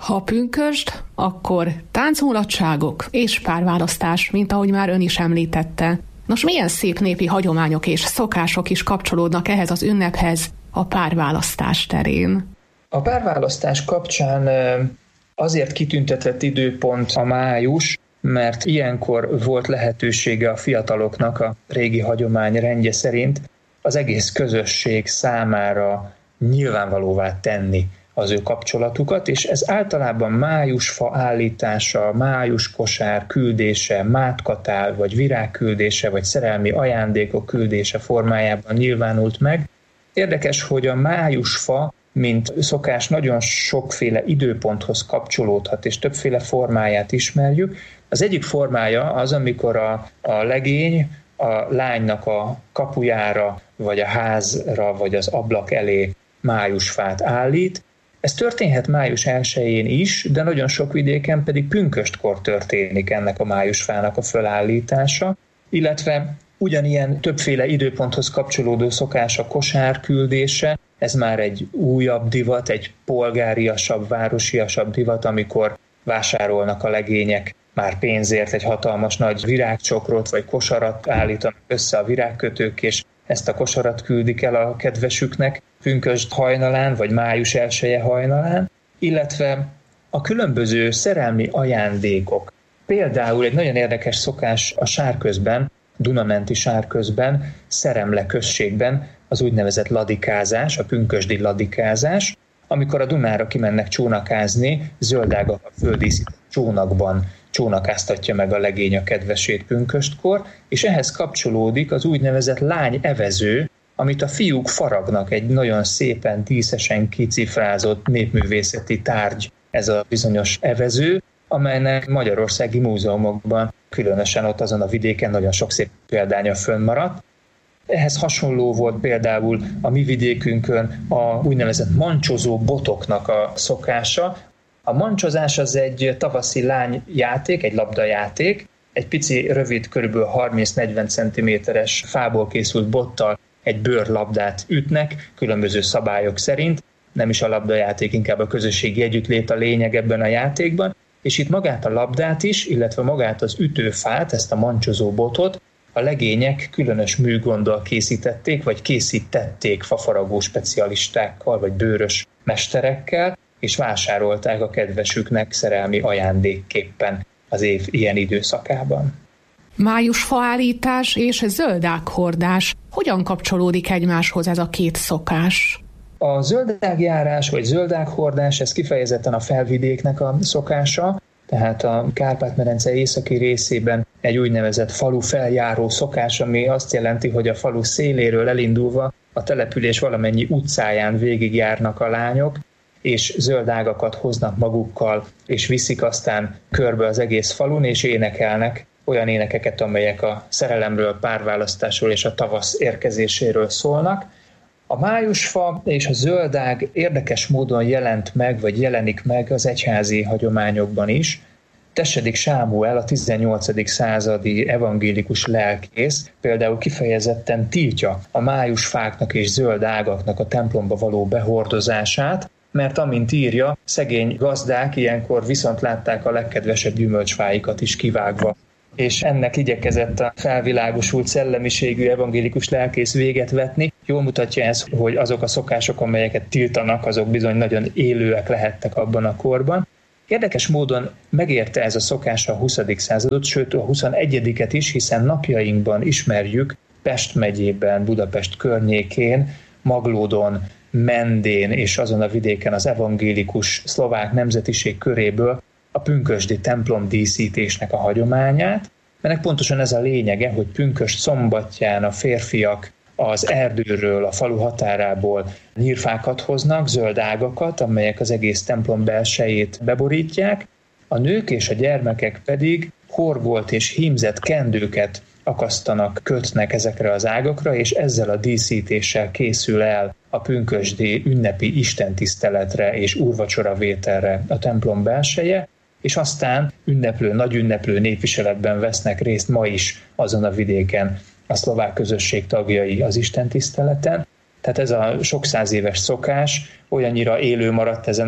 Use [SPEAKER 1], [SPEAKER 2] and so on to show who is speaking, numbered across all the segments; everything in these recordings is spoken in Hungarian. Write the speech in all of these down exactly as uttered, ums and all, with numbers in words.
[SPEAKER 1] Ha pünkösd, akkor táncmulatságok és párválasztás, mint ahogy már ön is említette. Nos, milyen szép népi hagyományok és szokások is kapcsolódnak ehhez az ünnephez a párválasztás terén?
[SPEAKER 2] A párválasztás kapcsán azért kitüntetett időpont a május, mert ilyenkor volt lehetősége a fiataloknak a régi hagyomány rendje szerint az egész közösség számára nyilvánvalóvá tenni az ő kapcsolatukat, és ez általában májusfa állítása, májuskosár küldése, mátkatál, vagy virágküldése, vagy szerelmi ajándékok küldése formájában nyilvánult meg. Érdekes, hogy a májusfa, mint szokás, nagyon sokféle időponthoz kapcsolódhat, és többféle formáját ismerjük. Az egyik formája az, amikor a, a legény a lánynak a kapujára, vagy a házra, vagy az ablak elé májusfát állít. Ez történhet május elsején is, de nagyon sok vidéken pedig pünköstkor történik ennek a májusfának a fölállítása, illetve ugyanilyen többféle időponthoz kapcsolódó szokás a kosár küldése. Ez már egy újabb divat, egy polgáriasabb, városiasabb divat, amikor vásárolnak a legények már pénzért egy hatalmas nagy virágcsokrot vagy kosarat állítanak össze a virágkötők, és ezt a kosarat küldik el a kedvesüknek pünkösd hajnalán, vagy május elseje hajnalán, illetve a különböző szerelmi ajándékok. Például egy nagyon érdekes szokás a Sárközben, Dunamenti Sárközben, Szeremle községben az úgynevezett ladikázás, a pünkösdi ladikázás, amikor a Dunára kimennek csónakázni, zöldágak földíszített csónakban csónakáztatja meg a legény a kedvesét pünköstkor, és ehhez kapcsolódik az úgynevezett lány evező, amit a fiúk faragnak, egy nagyon szépen, díszesen kicifrázott népművészeti tárgy, ez a bizonyos evező, amelynek magyarországi múzeumokban, különösen ott azon a vidéken nagyon sok szép példánya fönnmaradt. Ehhez hasonló volt például a mi vidékünkön a úgynevezett mancsozó botoknak a szokása. A mancsozás az egy tavaszi lányjáték, egy labdajáték, egy pici, rövid, körülbelül harminc-negyven centiméteres fából készült bottal egy bőrlabdát ütnek, különböző szabályok szerint. Nem is a labdajáték, inkább a közösségi együttlét a lényeg ebben a játékban. És itt magát a labdát is, illetve magát az ütőfát, ezt a mancsozó botot a legények különös műgonddal készítették, vagy készítették fafaragó specialistákkal, vagy bőrös mesterekkel, és vásárolták a kedvesüknek szerelmi ajándékképpen az év ilyen időszakában.
[SPEAKER 1] Májusfaállítás és zöldághordás. Hogyan kapcsolódik egymáshoz ez a két szokás?
[SPEAKER 2] A zöldágjárás vagy zöldághordás, ez kifejezetten a felvidéknek a szokása, tehát a Kárpát-medence északi részében egy úgynevezett falu feljáró szokás, ami azt jelenti, hogy a falu széléről elindulva a település valamennyi utcáján végigjárnak a lányok, és zöld ágakat hoznak magukkal, és viszik aztán körbe az egész falun, és énekelnek olyan énekeket, amelyek a szerelemről, párválasztásról és a tavasz érkezéséről szólnak. A májusfa és a zöldág érdekes módon jelent meg, vagy jelenik meg az egyházi hagyományokban is. Tessedik Sámuel, a tizennyolcadik századi evangélikus lelkész például kifejezetten tiltja a májusfáknak és zöld ágaknak a templomba való behordozását, mert amint írja, szegény gazdák ilyenkor viszont látták a legkedvesebb gyümölcsfáikat is kivágva. És ennek igyekezett a felvilágosult szellemiségű evangélikus lelkész véget vetni. Jól mutatja ez, hogy azok a szokások, amelyeket tiltanak, azok bizony nagyon élőek lehettek abban a korban. Érdekes módon megérte ez a szokás a huszadik századot, sőt a huszonegyediket is, hiszen napjainkban ismerjük Pest megyében, Budapest környékén, Maglódon, Mendén és azon a vidéken az evangélikus szlovák nemzetiség köréből a pünkösdi templom díszítésnek a hagyományát, mert pontosan ez a lényege, hogy pünkösd szombatján a férfiak az erdőről, a falu határából nyírfákat hoznak, zöld ágakat, amelyek az egész templom belsejét beborítják, a nők és a gyermekek pedig horgolt és hímzett kendőket akasztanak, kötnek ezekre az ágakra, és ezzel a díszítéssel készül el a pünkösdi ünnepi istentiszteletre és úrvacsoravételre a templom belseje, és aztán ünneplő, nagy ünneplő népviseletben vesznek részt ma is azon a vidéken a szlovák közösség tagjai az istentiszteleten. Tehát ez a sok száz éves szokás olyannyira élő maradt ezen a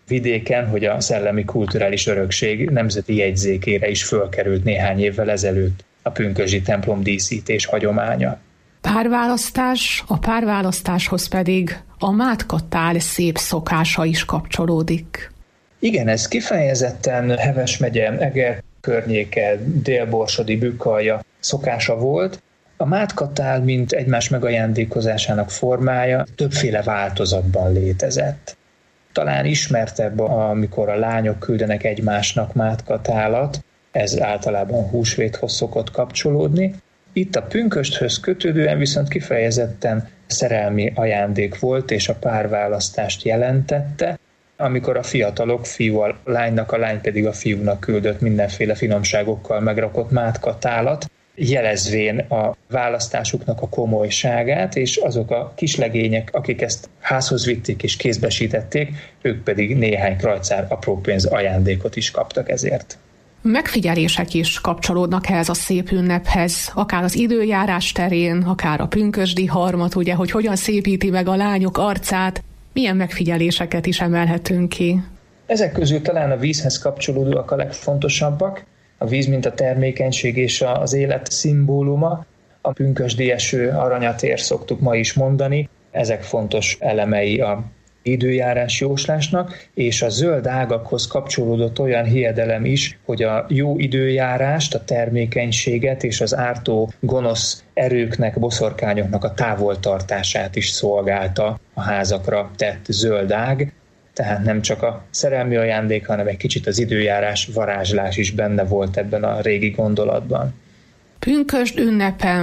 [SPEAKER 2] vidéken, hogy a szellemi kulturális örökség nemzeti jegyzékére is fölkerült néhány évvel ezelőtt a pünkösdi templom díszítés hagyománya.
[SPEAKER 1] Párválasztás, a párválasztáshoz pedig a mátkatál szép szokása is kapcsolódik.
[SPEAKER 2] Igen, ez kifejezetten Heves megye, Eger környéke, Dél-Borsodi, Bükkalja szokása volt. A mátkatál, mint egymás megajándékozásának formája, többféle változatban létezett. Talán ismertebb, amikor a lányok küldenek egymásnak mátkatálat, ez általában húsvéthoz szokott kapcsolódni. Itt a pünkösthöz kötődően viszont kifejezetten szerelmi ajándék volt, és a párválasztást jelentette, amikor a fiatalok fiú a lánynak, a lány pedig a fiúnak küldött mindenféle finomságokkal megrakott mátkatálat, jelezvén a választásuknak a komolyságát, és azok a kislegények, akik ezt házhoz vitték és kézbesítették, ők pedig néhány krajcár apró pénz ajándékot is kaptak ezért.
[SPEAKER 1] Megfigyelések is kapcsolódnak ehhez a szép ünnephez, akár az időjárás terén, akár a pünkösdi harmat, ugye, hogy hogyan szépíti meg a lányok arcát, milyen megfigyeléseket is emelhetünk ki. Ezek
[SPEAKER 2] közül talán a vízhez kapcsolódóak a legfontosabbak. A víz, mint a termékenység és az élet szimbóluma. A pünkösdi eső, aranyatér szoktuk ma is mondani. Ezek fontos elemei a időjárás jóslásnak, és a zöld ágakhoz kapcsolódott olyan hiedelem is, hogy a jó időjárást, a termékenységet és az ártó gonosz erőknek, boszorkányoknak a távoltartását is szolgálta a házakra tett zöld ág. Tehát nem csak a szerelmi ajándék, hanem egy kicsit az időjárás, varázslás is benne volt ebben a régi gondolatban.
[SPEAKER 1] Pünkösd ünnepe,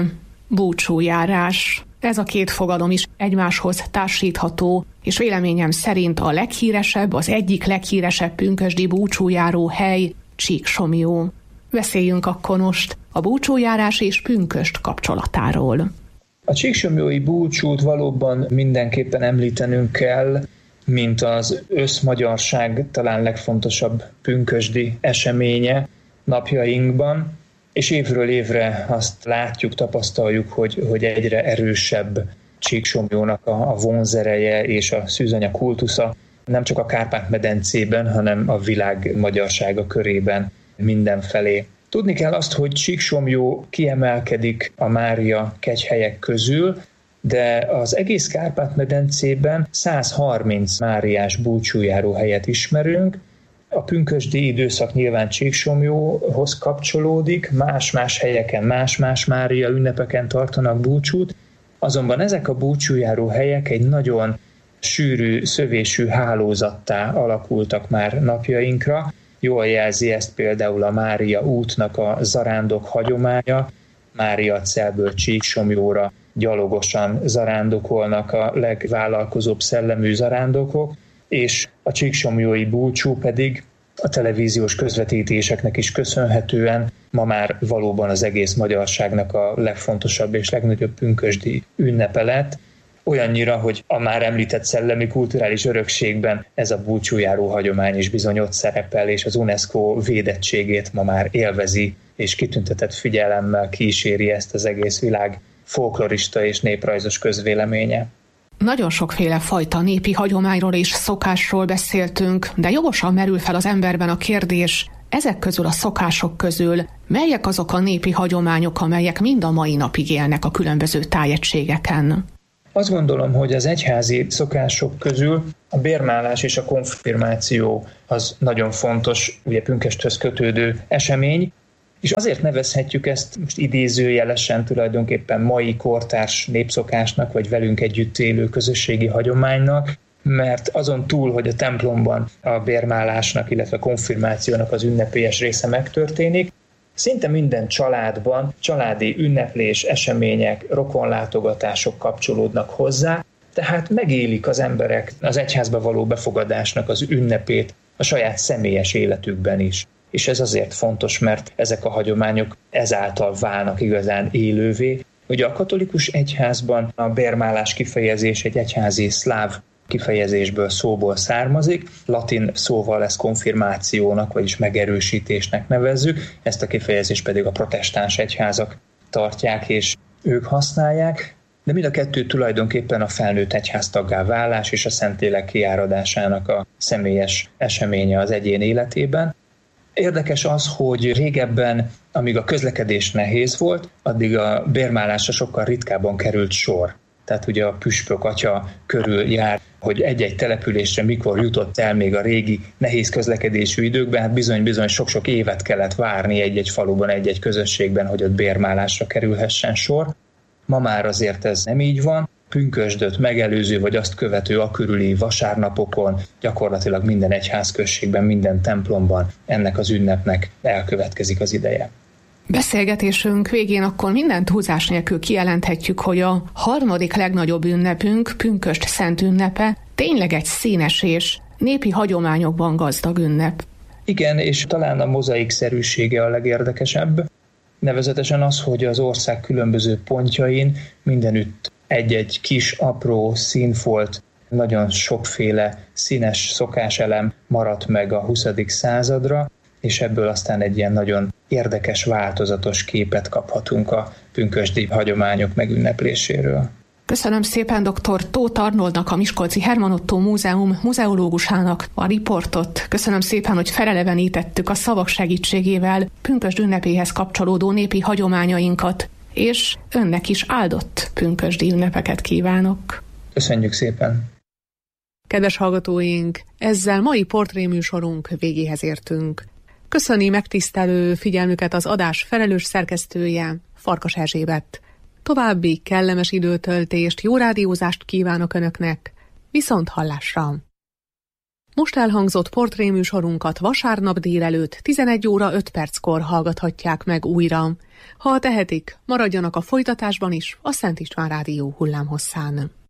[SPEAKER 1] búcsújárás. Ez a két fogalom is egymáshoz társítható, és véleményem szerint a leghíresebb, az egyik leghíresebb pünkösdi búcsújáró hely Csíksomlyó. Beszéljünk akkor most a búcsújárás és pünkösd kapcsolatáról.
[SPEAKER 2] A csíksomlyói búcsút valóban mindenképpen említenünk kell, mint az összmagyarság talán legfontosabb pünkösdi eseménye napjainkban, és évről évre azt látjuk, tapasztaljuk, hogy, hogy egyre erősebb Csíksomlyónak a, a vonzereje és a szűzanya kultusza nem csak a Kárpát-medencében, hanem a világ magyarsága körében mindenfelé. Tudni kell azt, hogy Csíksomlyó kiemelkedik a Mária kegyhelyek közül, de az egész Kárpát-medencében száz harminc máriás búcsújáró helyet ismerünk. A pünkösdi időszak nyilván Csíksomlyóhoz kapcsolódik, más-más helyeken, más-más Mária ünnepeken tartanak búcsút, azonban ezek a búcsújáró helyek egy nagyon sűrű, szövésű hálózattá alakultak már napjainkra. Jól jelzi ezt például a Mária útnak a zarándok hagyománya. Máriacelből Csíksomlyóra gyalogosan zarándokolnak a legvállalkozóbb szellemű zarándokok, és a csíksomlyói búcsú pedig a televíziós közvetítéseknek is köszönhetően ma már valóban az egész magyarságnak a legfontosabb és legnagyobb pünkösdi ünnepe lett. Olyannyira, hogy a már említett szellemi kulturális örökségben ez a búcsújáró hagyomány is bizony ott szerepel, és az UNESCO védettségét ma már élvezi, és kitüntetett figyelemmel kíséri ezt az egész világ folklorista és néprajzos közvéleménye.
[SPEAKER 1] Nagyon sokféle fajta népi hagyományról és szokásról beszéltünk, de jogosan merül fel az emberben a kérdés, ezek közül a szokások közül melyek azok a népi hagyományok, amelyek mind a mai napig élnek a különböző tájegységeken?
[SPEAKER 2] Azt gondolom, hogy az egyházi szokások közül a bérmálás és a konfirmáció az nagyon fontos, ugye pünkösthöz kötődő esemény, és azért nevezhetjük ezt most idézőjelesen tulajdonképpen mai kortárs népszokásnak, vagy velünk együtt élő közösségi hagyománynak, mert azon túl, hogy a templomban a bérmálásnak, illetve konfirmációnak az ünnepélyes része megtörténik, szinte minden családban családi ünneplés, események, rokonlátogatások kapcsolódnak hozzá, tehát megélik az emberek az egyházba való befogadásnak az ünnepét a saját személyes életükben is. És ez azért fontos, mert ezek a hagyományok ezáltal válnak igazán élővé. Ugye a katolikus egyházban a bérmálás kifejezés egy egyházi szláv kifejezésből, szóból származik, latin szóval ezt konfirmációnak, vagyis megerősítésnek nevezzük, ezt a kifejezést pedig a protestáns egyházak tartják és ők használják. de mind a kettő tulajdonképpen a felnőtt egyháztaggá válás és a Szentlélek kiáradásának a személyes eseménye az egyén életében. Érdekes az, hogy régebben, amíg a közlekedés nehéz volt, addig a bérmálásra sokkal ritkábban került sor. Tehát ugye a püspök atya körül jár, hogy egy-egy településre mikor jutott el még a régi nehéz közlekedésű időkben, hát bizony-bizony sok-sok évet kellett várni egy-egy faluban, egy-egy közösségben, hogy ott bérmálásra kerülhessen sor. Ma már azért ez nem így van. Pünkösdöt megelőző vagy azt követő a körüli vasárnapokon gyakorlatilag minden egyházközségben, minden templomban ennek az ünnepnek elkövetkezik az ideje.
[SPEAKER 1] Beszélgetésünk végén akkor minden túlzás nélkül kijelenthetjük, hogy a harmadik legnagyobb ünnepünk, Pünkösd Szent ünnepe tényleg egy színes és népi hagyományokban gazdag ünnep.
[SPEAKER 2] Igen, és talán a mozaikszerűsége a legérdekesebb. Nevezetesen az, hogy az ország különböző pontjain mindenütt egy-egy kis, apró színfolt, nagyon sokféle színes szokáselem maradt meg a huszadik századra, és ebből aztán egy ilyen nagyon érdekes, változatos képet kaphatunk a pünkösdi hagyományok megünnepléséről.
[SPEAKER 1] Köszönöm szépen dr. Tóth Arnoldnak, a Miskolci Hermann Ottó Múzeum muzeológusának a riportot. Köszönöm szépen, hogy felelevenítettük a szavak segítségével pünkösd ünnepéhez kapcsolódó népi hagyományainkat, és önnek is áldott pünkösdi ünnepeket kívánok.
[SPEAKER 2] Köszönjük szépen!
[SPEAKER 1] Kedves hallgatóink, ezzel mai portréműsorunk végéhez értünk. Köszöni megtisztelő figyelmüket az adás felelős szerkesztője, Farkas Erzsébet. További kellemes időtöltést, jó rádiózást kívánok Önöknek, viszont hallásra! Most elhangzott portréműsorunkat vasárnap délelőtt tizenegy óra öt perckor hallgathatják meg újra. Ha tehetik, maradjanak a folytatásban is a Szent István Rádió hullámhosszán.